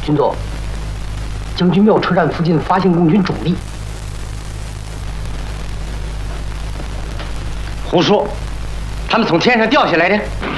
巡佐，将军庙车站附近发现共军主力。 胡说，他们从天上掉下来的。